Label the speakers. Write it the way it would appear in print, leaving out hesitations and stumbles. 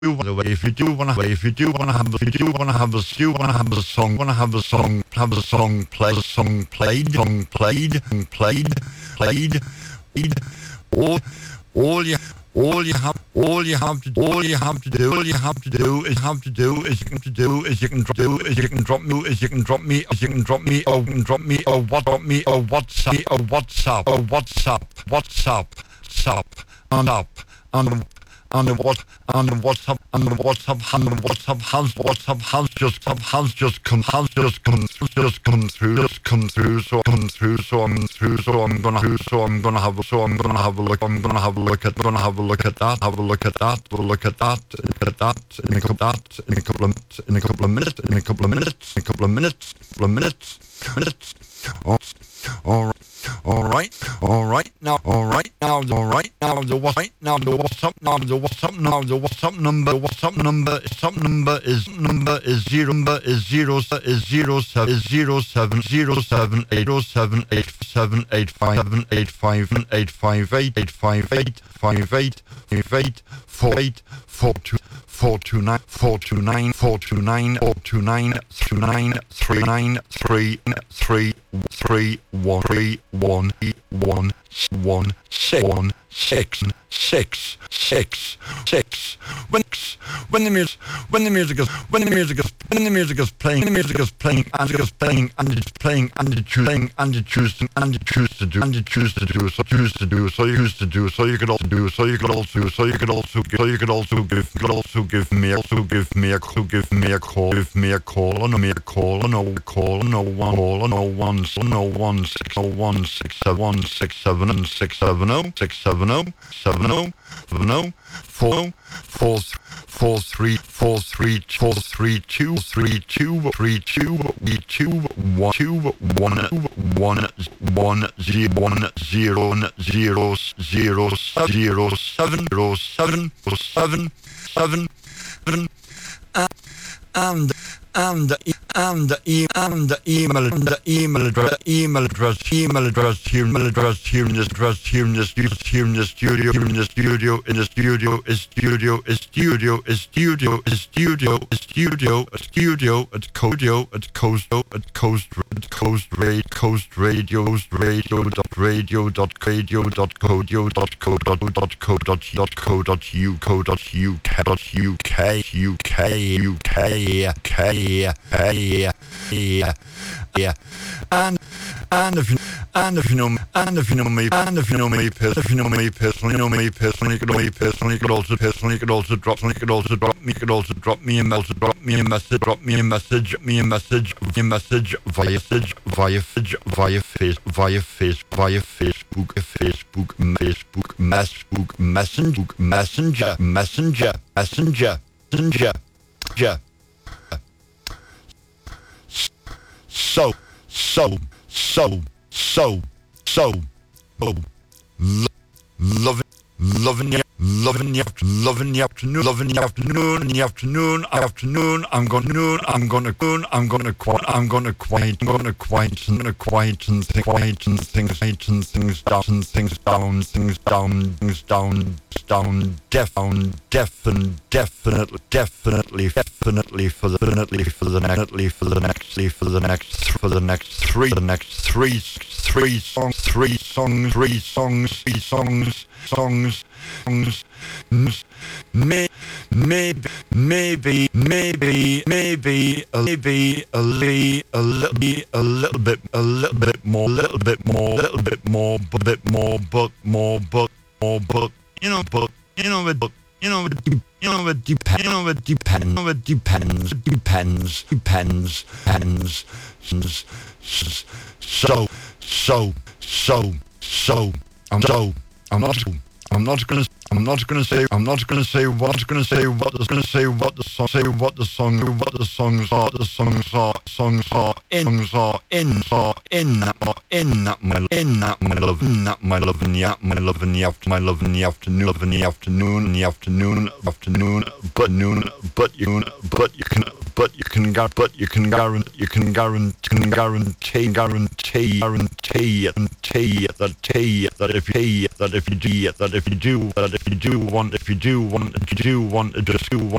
Speaker 1: if you do wanna have a song, or all you have to do is you can drop me WhatsApp on the WhatsApp has just come through. So I'm gonna have a look at that in a couple of minutes. All right. Now the WhatsApp number is 429 when the music is playing and you choose to do so you could also give me a call on 7 and the email address here in the studio at and if you know me personally, you could also drop me a message via Facebook Messenger. So, loving the afternoon. I'm gonna quieten things down, definitely for the next three songs. Maybe a little bit more, but it depends. I'm not gonna say what the songs are in my love in the afternoon, but but you can guarantee that if you do want to just